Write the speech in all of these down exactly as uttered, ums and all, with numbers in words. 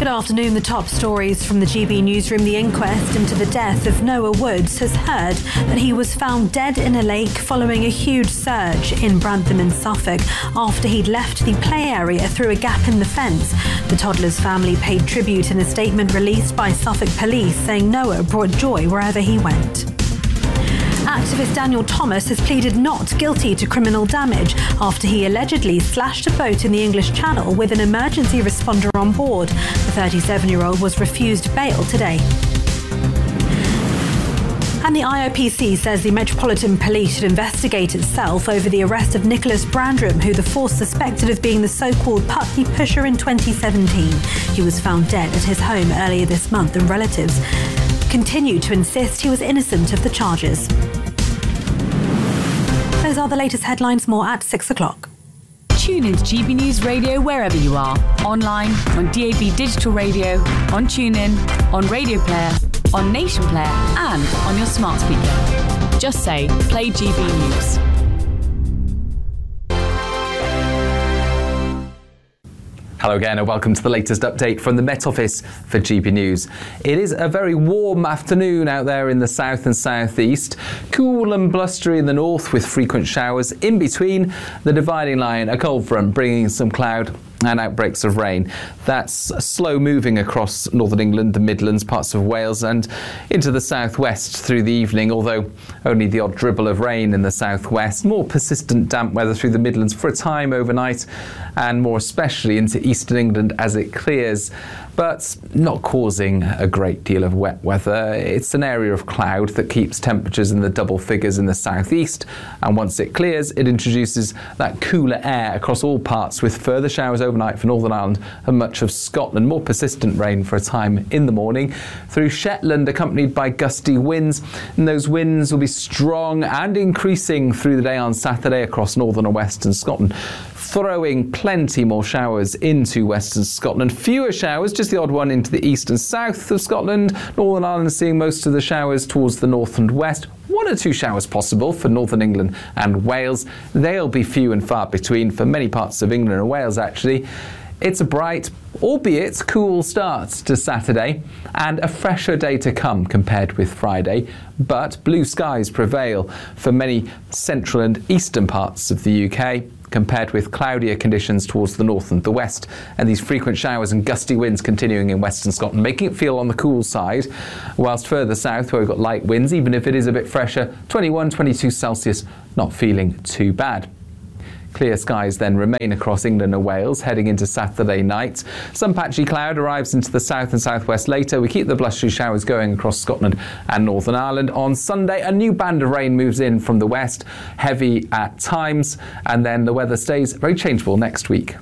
Good afternoon. The top stories from the G B newsroom. The inquest into the death of Noah Woods has heard that he was found dead in a lake following a huge surge in Brantham in Suffolk after he'd left the play area through a gap in the fence. The toddler's family paid tribute in a statement released by Suffolk Police, saying Noah brought joy wherever he went. Activist Daniel Thomas has pleaded not guilty to criminal damage after he allegedly slashed a boat in the English Channel with an emergency responder on board. The thirty-seven-year-old was refused bail today. And the I O P C says the Metropolitan Police should investigate itself over the arrest of Nicholas Brandram, who the force suspected of being the so-called Putney pusher in twenty seventeen. He was found dead at his home earlier this month, and relatives continue to insist he was innocent of the charges. Those are the latest headlines. More at six o'clock. Tune into G B News Radio wherever you are. Online, on D A B Digital Radio, on TuneIn, on Radio Player, on Nation Player, and on your smart speaker. Just say, play G B News. Hello again and welcome to the latest update from the Met Office for G B News. It is a very warm afternoon out there in the south and southeast. Cool and blustery in the north with frequent showers. In between, the dividing line, a cold front bringing some cloud and outbreaks of rain. That's slow moving across northern England, the Midlands, parts of Wales and into the southwest through the evening, although only the odd dribble of rain in the southwest. More persistent damp weather through the Midlands for a time overnight and more especially into eastern England as it clears, but not causing a great deal of wet weather. It's an area of cloud that keeps temperatures in the double figures in the southeast, and once it clears, it introduces that cooler air across all parts with further showers overnight for Northern Ireland and much of Scotland. More persistent rain for a time in the morning through Shetland, accompanied by gusty winds, and those winds will be strong and increasing through the day on Saturday across northern and western Scotland, throwing plenty more showers into western Scotland. Fewer showers, just the odd one into the east and south of Scotland. Northern Ireland seeing most of the showers towards the north and west. One or two showers possible for northern England and Wales. They'll be few and far between for many parts of England and Wales, actually. It's a bright, albeit cool start to Saturday and a fresher day to come compared with Friday, but blue skies prevail for many central and eastern parts of the U K, compared with cloudier conditions towards the north and the west, and these frequent showers and gusty winds continuing in western Scotland, making it feel on the cool side, whilst further south where we've got light winds, even if it is a bit fresher, twenty-one, twenty-two Celsius, not feeling too bad. Clear skies then remain across England and Wales heading into Saturday night. Some patchy cloud arrives into the south and southwest later. We keep the blustery showers going across Scotland and Northern Ireland. On Sunday, a new band of rain moves in from the west, heavy at times, and then the weather stays very changeable next week.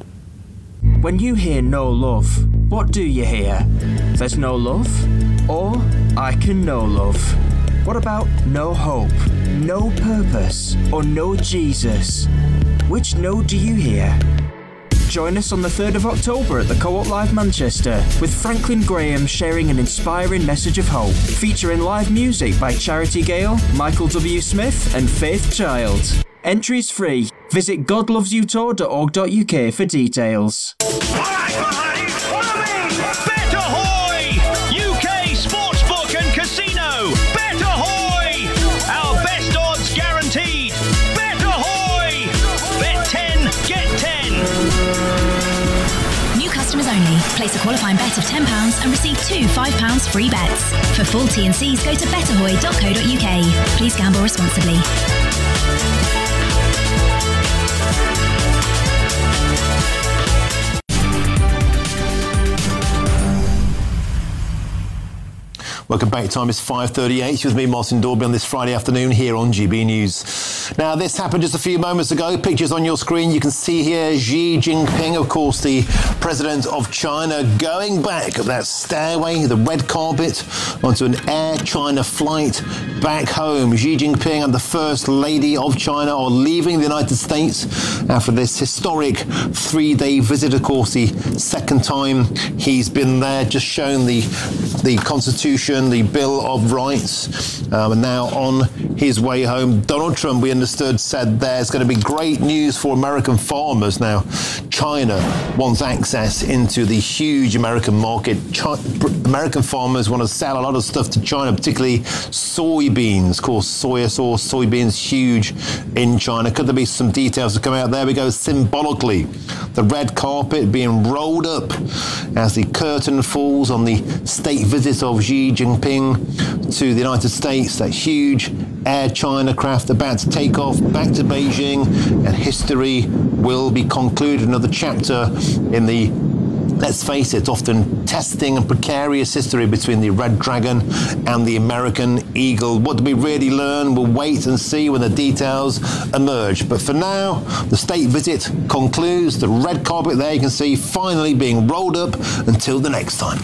When you hear no love, what do you hear? There's no love? Or I can know love. What about no hope, no purpose, or no Jesus? Which no do you hear? Join us on the third of October at the Co-op Live Manchester with Franklin Graham sharing an inspiring message of hope, featuring live music by Charity Gale, Michael W. Smith and Faith Child. Entries free. Visit god loves you tour dot org dot U K for details. Alright, buddy, follow me! Bet Ahoy! U K Sportsbook and Casino! Bet Ahoy! Our best odds guaranteed! Bet Ahoy! Bet ten, get ten! New customers only. Place a qualifying bet of ten pounds and receive two five pounds free bets. For full T and Cs, go to bet ahoy dot co dot U K. Please gamble responsibly. Welcome back. Time is five thirty-eight. With me, Martin Dorby, on this Friday afternoon here on G B News. Now, this happened just a few moments ago. Pictures on your screen. You can see here Xi Jinping, of course, the president of China, going back up that stairway, the red carpet, onto an Air China flight back home. Xi Jinping and the First Lady of China are leaving the United States after this historic three-day visit. Of course, the second time he's been there, just shown the, the Constitution, the Bill of Rights, um, and now on his way home. Donald Trump, we understood, said there's going to be great news for American farmers. Now, China wants access into the huge American market. Chi- American farmers want to sell a lot of stuff to China, particularly soybeans. Of course, soya sauce, soybeans, huge in China. Could there be some details to come out? There we go, symbolically. The red carpet being rolled up as the curtain falls on the state visit of Xi Jinping to the United States. That huge Air China craft about to take off back to Beijing, and history will be concluded. Another chapter in the, let's face it, often testing and precarious history between the Red Dragon and the American Eagle. What do we really learn? We'll wait and see when the details emerge. But for now, the state visit concludes. The red carpet there, you can see, finally being rolled up until the next time.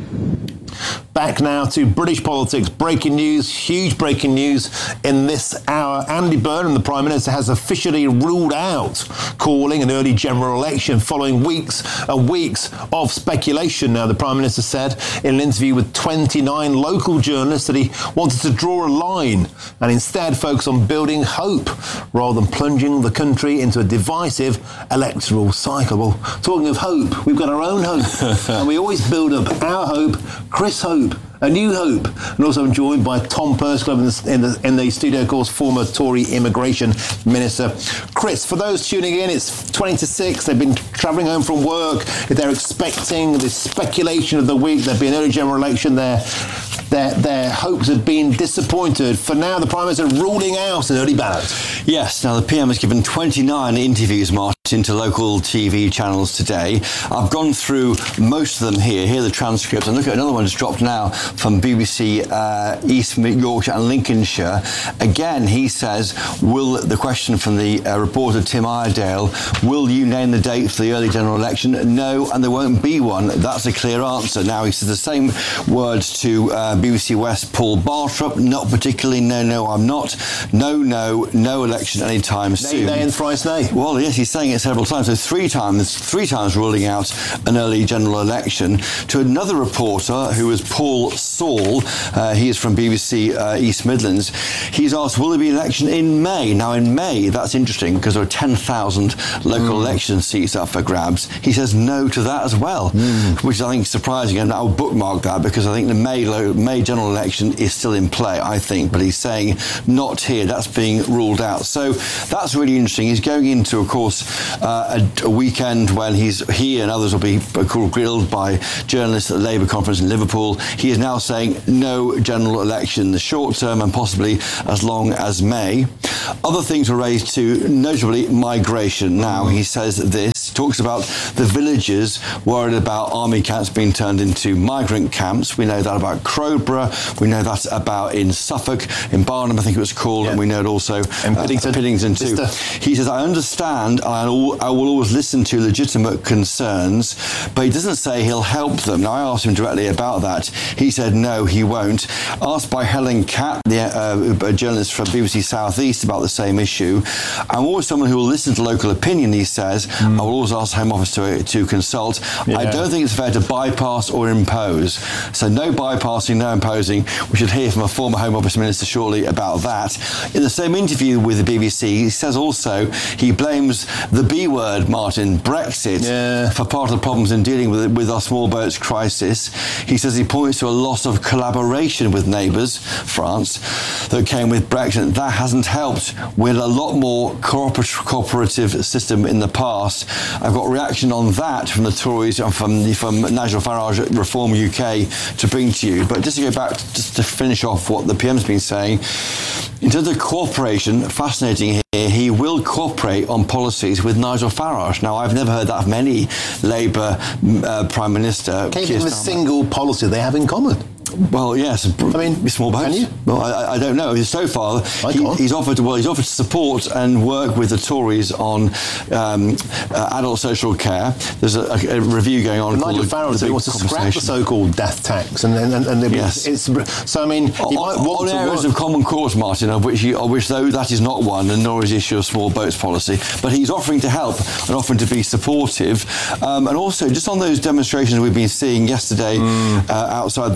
Back now to British politics. Breaking news, huge breaking news in this hour. Andy Burnham, the Prime Minister, has officially ruled out calling an early general election following weeks and weeks of speculation. Now, the Prime Minister said in an interview with twenty-nine local journalists that he wanted to draw a line and instead focus on building hope rather than plunging the country into a divisive electoral cycle. Well, talking of hope, we've got our own hope and we always build up our hope. Chris Hope, A New Hope. And also I'm joined by Tom Pursglove in the, in the, in the studio, of course, former Tory Immigration Minister. Chris, for those tuning in, it's twenty to six. They've been travelling home from work. If they're expecting the speculation of the week, there'd be an early general election there. Their, their hopes have been disappointed. For now, the Prime Minister ruling out an early ballot. Yes, now the P M has given twenty-nine interviews, Martin, to local T V channels today. I've gone through most of them here. Here are the transcripts. And look at another one that's dropped now from B B C uh, East Yorkshire and Lincolnshire. Again, he says, will the question from the uh, reporter Tim Iredale, will you name the date for the early general election? No, and there won't be one. That's a clear answer. Now, he says the same words to uh, B B C West Paul Bartrup, not particularly, no, no, I'm not. No, no, no election anytime soon. Nay, nay, and thrice nay. Well, yes, he's saying it several times. So three times, three times ruling out an early general election. To another reporter, who is Paul Saul, uh, he is from B B C uh, East Midlands. He's asked, will there be an election in May? Now, in May, that's interesting because there are ten thousand local mm. election seats up for grabs. He says no to that as well, mm. which I think is surprising. And I'll bookmark that because I think the May, May general election is still in play, I think. But he's saying not here. That's being ruled out. So that's really interesting. He's going into, of course, uh, a, a weekend when he's he and others will be grilled by journalists at the Labour conference in Liverpool. He is now saying no general election in the short term and possibly as long as May. Other things were raised too, notably migration. Now, he says this, he talks about the villagers worried about army camps being turned into migrant camps. We know that about Crowborough. We know that about in Suffolk, in Barnum, I think it was called, yeah. and we know it also in Piddington, uh, Piddington too. Mister He says, I understand and I will, I will always listen to legitimate concerns, but he doesn't say he'll help them. Now, I asked him directly about that. He said no, he won't. Asked by Helen Catt, the uh, a journalist from B B C South East, about the same issue. I'm always someone who will listen to local opinion, he says. Mm. I will always ask Home Office to, to consult. Yeah. I don't think it's fair to bypass or impose. So no bypassing, no imposing. We should hear from a former Home Office Minister shortly about that. In the same interview with the B B C, he says also he blames the B word, Martin, Brexit, yeah. for part of the problems in dealing with, with our small boats crisis. He says he points to a loss of collaboration with neighbours, France, that came with Brexit. That hasn't helped. We're a lot more cooper- cooperative system in the past. I've got reaction on that from the Tories and from, from Nigel Farage at Reform U K to bring to you. But just to go back, just to finish off what the P M's been saying, in terms of cooperation, fascinating here, he will cooperate on policies with Nigel Farage. Now, I've never heard that from any Labour uh, Prime Minister. Can't give him a single policy they have in common. Well, yes. I mean, small boats. Can you? Well, I, I don't know. So far, he, he's offered. Well, he's offered to support and work with the Tories on um, uh, adult social care. There's a, a, a review going on. Nigel Farage wants to scrap the so-called death tax, and and, and, and yes. it's, it's so. I mean, he on, might want on to areas work. of common cause, Martin, of which, he, of which though that is not one, and nor is the issue of small boats policy. But he's offering to help and offering to be supportive, um, and also just on those demonstrations we've been seeing yesterday mm. uh, outside the the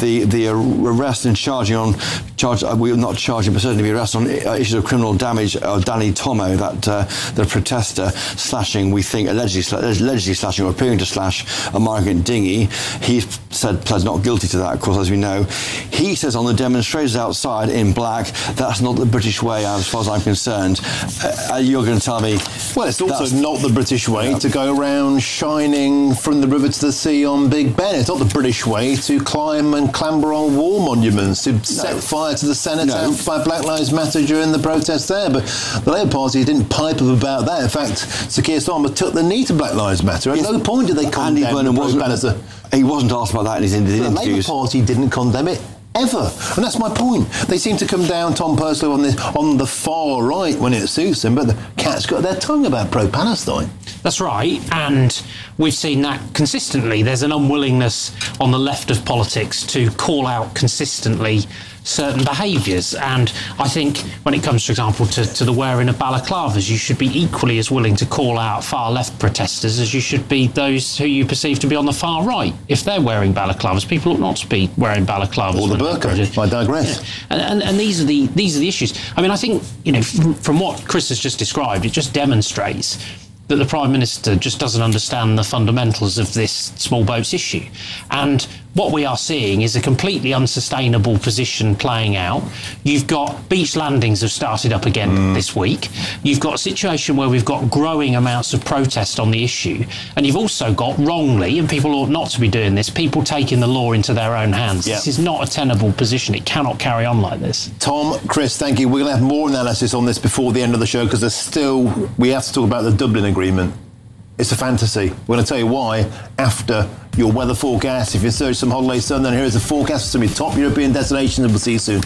be arrest and charging on, charge, uh, we're not charging, but certainly be arrest on uh, issues of criminal damage of Danny Tomo, that uh, the protester slashing, we think, allegedly, allegedly slashing or appearing to slash a migrant dinghy. He's said, pled not guilty to that, of course, as we know. He says on the demonstrators outside in black, that's not the British way, as far as I'm concerned. Uh, you're going to tell me... Well, it's also not the British way yeah. to go around shining from the river to the sea on Big Ben. It's not the British way to climb and clamber on war monuments, to no. set fire to the Senate no. by Black Lives Matter during the protest there. But the Labour Party didn't pipe up about that. In fact, Sir Keir Starmer took the knee to Black Lives Matter. At yes. no point did they condemn Andy Burnham wasn't, Bannister. He wasn't asked about that in his interviews. The Labour Party didn't condemn it. Ever. And that's my point. They seem to come down, Tom Purslow, on the, on the far right when it suits them, but the cat's got their tongue about pro-Palestine. That's right, and we've seen that consistently. There's an unwillingness on the left of politics to call out consistently certain behaviours, and I think when it comes, for example, to, to the wearing of balaclavas, you should be equally as willing to call out far left protesters as you should be those who you perceive to be on the far right. If they're wearing balaclavas, people ought not to be wearing balaclavas. Or the burqa. I digress. Yeah. And, and, and these are the these are the issues. I mean, I think, you know, from, from what Chris has just described, it just demonstrates that the Prime Minister just doesn't understand the fundamentals of this small boats issue. And what we are seeing is a completely unsustainable position playing out. You've got beach landings have started up again mm. this week. You've got a situation where we've got growing amounts of protest on the issue. And you've also got, wrongly, and people ought not to be doing this, people taking the law into their own hands. Yeah. This is not a tenable position. It cannot carry on like this. Tom, Chris, thank you. We're going to have more analysis on this before the end of the show, because there's still, we have to talk about the Dublin Agreement. It's a fantasy. We're going to tell you why after your weather forecast. If you search some holiday sun, then here is a forecast for some of your top European destinations, and we'll see you soon.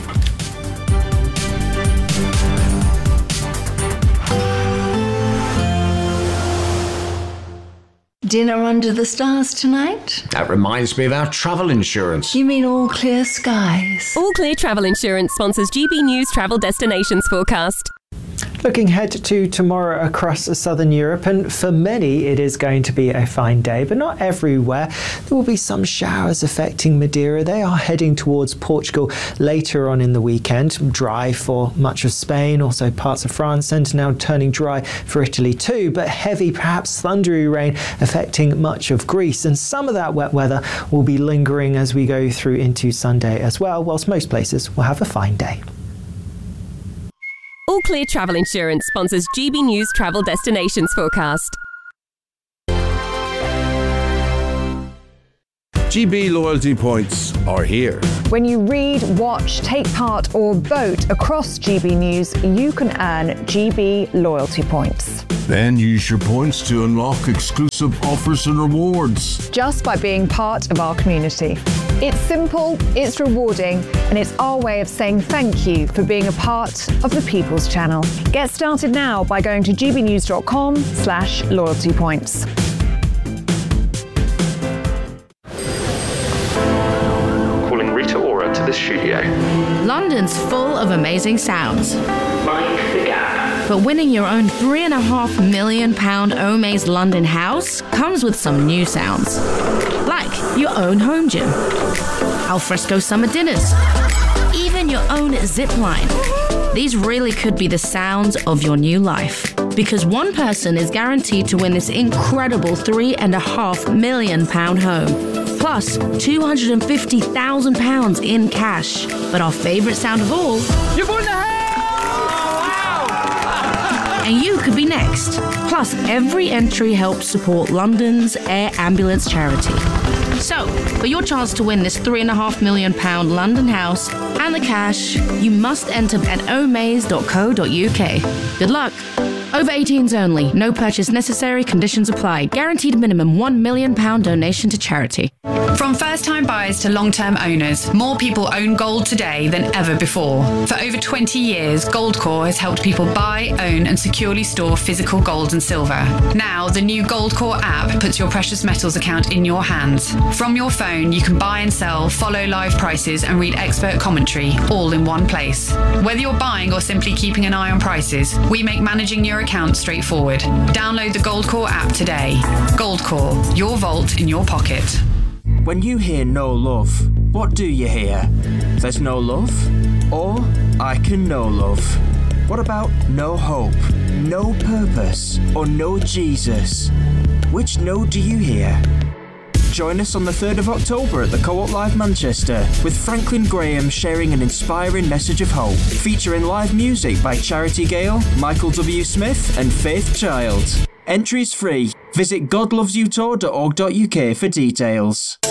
Dinner under the stars tonight? That reminds me of our travel insurance. You mean All Clear Skies? All Clear Travel Insurance sponsors G B News Travel Destinations Forecast. Looking ahead to tomorrow across southern Europe, and for many it is going to be a fine day, but not everywhere. There will be some showers affecting Madeira. They are heading towards Portugal later on in the weekend. Dry for much of Spain, also parts of France, and now turning dry for Italy too, but heavy, perhaps thundery rain affecting much of Greece, and some of that wet weather will be lingering as we go through into Sunday as well, whilst most places will have a fine day. All Clear Travel Insurance sponsors G B News Travel Destinations Forecast. G B loyalty points are here. When you read, watch, take part or vote across G B News, you can earn G B loyalty points. Then use your points to unlock exclusive offers and rewards. Just by being part of our community. It's simple, it's rewarding, and it's our way of saying thank you for being a part of the People's Channel. Get started now by going to gbnews.com slash loyalty points. Calling Rita Ora to the studio. London's full of amazing sounds. Mind the gap. But winning your own three and a half million pound Omaze London house comes with some new sounds. Like your own home gym, alfresco summer dinners, even your own zip line. These really could be the sounds of your new life. Because one person is guaranteed to win this incredible three and a half million pound home. Plus two hundred fifty thousand pounds in cash. But our favourite sound of all, You've won the house! And you could be next. Plus, every entry helps support London's Air Ambulance charity. So, for your chance to win this three and a half million pound London house and the cash, you must enter at omaze dot co dot uk. Good luck. Over eighteens only. No purchase necessary. Conditions apply. Guaranteed minimum one million pound donation to charity. From first-time buyers to long-term owners, more people own gold today than ever before. For over twenty years, Goldcore has helped people buy, own and securely store physical gold and silver. Now, the new Goldcore app puts your precious metals account in your hands. From your phone, you can buy and sell, follow live prices and read expert commentary, all in one place. Whether you're buying or simply keeping an eye on prices, we make managing your account straightforward. Download the Goldcore app today. Goldcore, your vault in your pocket. When you hear no love, What do you hear? There's no love? Or I can know love. What about no hope, no purpose, or no Jesus? Which no do you hear? Join us on the third of October at the Co-op Live Manchester with Franklin Graham sharing an inspiring message of hope, featuring live music by Charity Gale, Michael W. Smith and Faith Child. Entries free. Visit god loves you tour dot org dot U K for details.